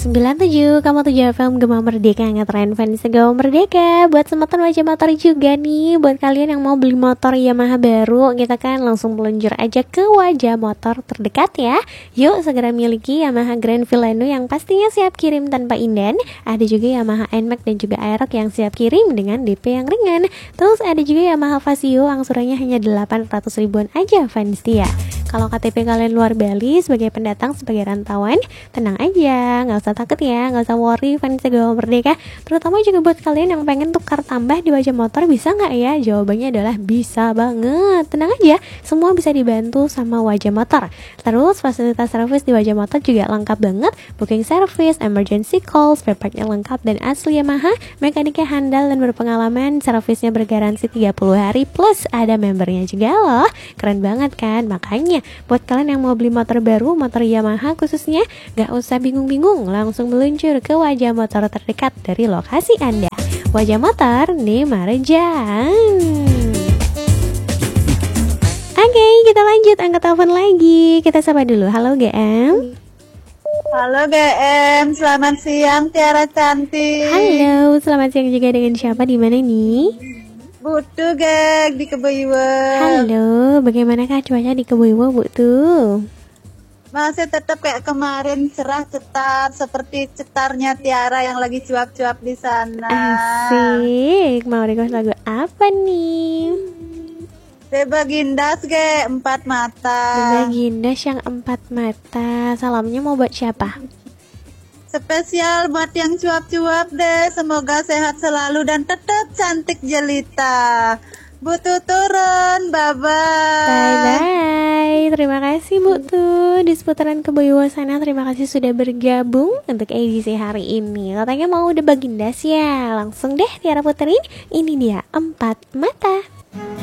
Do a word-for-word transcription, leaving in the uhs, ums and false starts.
sembilan tujuh, kamu tujuh F M Gema Merdeka, ngetren fans Gema Merdeka. Buat sematan wajah motor juga nih, buat kalian yang mau beli motor Yamaha baru, kita kan langsung meluncur aja ke wajah motor terdekat ya. Yuk segera miliki Yamaha Grand Filano yang pastinya siap kirim tanpa inden. Ada juga Yamaha N M A X dan juga Aerox yang siap kirim dengan D P yang ringan. Terus ada juga Yamaha Vasio, angsurannya hanya delapan ratus ribuan aja fans dia. Kalau K T P kalian luar Bali sebagai pendatang, sebagai rantauan, tenang aja, nggak usah takut ya, nggak usah worry fans Gema Merdeka. Terutama juga buat kalian yang pengen tukar tambah di wajah motor, bisa nggak ya? Jawabannya adalah bisa banget. Tenang aja, semua bisa dibantu sama wajah motor. Terus fasilitas servis di wajah motor juga lengkap banget. Booking service, emergency call, spare partnya lengkap dan asli Yamaha. Mekaniknya handal dan berpengalaman. Servisnya bergaransi tiga puluh hari plus ada membernya juga loh. Keren banget kan? Makanya buat kalian yang mau beli motor baru, motor Yamaha khususnya, gak usah bingung-bingung, langsung meluncur ke wajah motor terdekat dari lokasi Anda. Wajah motor Nimarjan. Oke, kita lanjut, angkat telepon lagi. Kita sapa dulu. Halo G M. Halo G M, selamat siang Tiara cantik. Halo, selamat siang juga, dengan siapa, di mana nih? Butuh geng di Kebuyuan. Halo, bagaimanakah cuaca di Kebuyuan, Bu tuh? Masih tetap kayak kemarin, cerah cetar seperti cetarnya Tiara yang lagi cuap-cuap di sana. Asik, mau request lagu apa nih? Deba Gindas ge, empat mata. Deba Gindas yang empat mata. Salamnya mau buat siapa? Spesial buat yang cuap-cuap deh. Semoga sehat selalu dan tetap cantik jelita. Butuh turun, bye-bye. Bye-bye. Terima kasih Bu tuh di seputaran Kebuyuan sana. Terima kasih sudah bergabung untuk edisi hari ini. Katanya mau Deba Gindas ya. Langsung deh Tiara puterin. Ini dia empat mata.